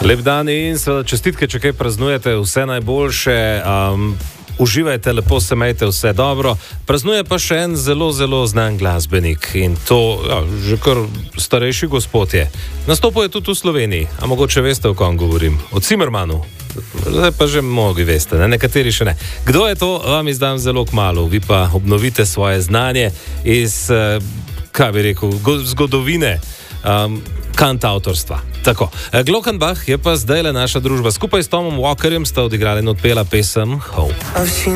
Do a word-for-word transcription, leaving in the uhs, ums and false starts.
Lep dan in seveda čestitke, če kaj praznujete, vse najboljše. Um, Uživajte, lepo se majte, vse dobro. Praznuje pa še en zelo, zelo znan glasbenik in to ja, že kar starejši gospod je. Nastopil je tudi v Sloveniji, a mogoče veste, o kom govorim. O Zimmermanu. Zdaj pa že mnogi veste, ne? Nekateri še ne. Kdo je to, vam izdam zelo kmalu. Vi pa obnovite svoje znanje iz, kaj bi rekel, zgodovine um, kantautorstva. Tako, Glockenbach je pa zdaj le naša družba. Skupaj s Tomom Walkerjem sta odigrali in odpela pesem Home.